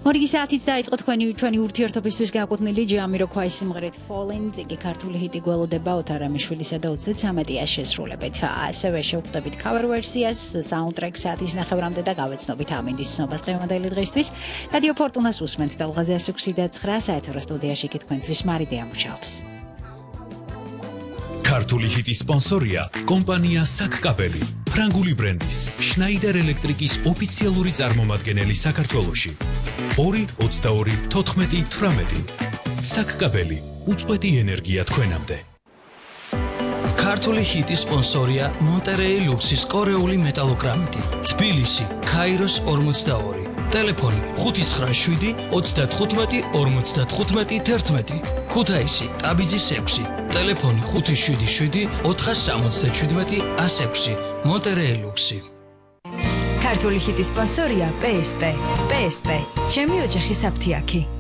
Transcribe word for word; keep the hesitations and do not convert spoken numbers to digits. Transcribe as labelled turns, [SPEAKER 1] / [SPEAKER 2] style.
[SPEAKER 1] მორიგი საათიც დაიწყო თქვენი ჩვენი ურთიერთობისთვის განკუთვნილი ჯამიროქვაის სიმღერით Falling, იგი ქართული ჰიტი გველოდება ოთარ რამიშვილისა და ოცდათვრამეტი-ას შესრულებით. ასევე შევხვდებით cover ვერსიას, soundtrack საათის ნახევრამდე და გავეცნობით ამინდის ცნობას დღევანდელი დღისთვის. რადიო ფორტუნას უსმენთ ტალღაზე ას ექვსი და ცხრა საეთერო სტუდიაში კი თქვენთვის მარიდე ამუშავებს.
[SPEAKER 2] ქართული ჰიტის სპონსორია კომპანია საკკაბელი, ფრანგული ბრენდის შნაიდერ ელექტრიკის ოფიციალური წარმომადგენელი საქართველოში. ორი ოცდაორი თოთხმეტი თვრამეტი. საკკაბელი, უწყვეტი ენერგია თქვენამდე.
[SPEAKER 3] ქართული ჰიტის სპონსორია მონტერეი ლუქსის კორეული მეტალოგრამიტი, თბილისი, ქაიროს ორმოცდაორი. ტელეფონი ხუთი ცხრა შვიდი ოცდათხუთმეტი ორმოცდათხუთმეტი თერთმეტი. ქუთაისი, ტაბიძის ექვსი. ტელეფონი ხუთი შვიდი შვიდი ოთხასამოცდაჩვიდმეტი ას ექვსი. მონტერეი ლუქსი.
[SPEAKER 4] ქართული ჰიტის სპონსორია პე ეს პე. პე ეს პე. ჩემი ოჯახის აფთიაქი.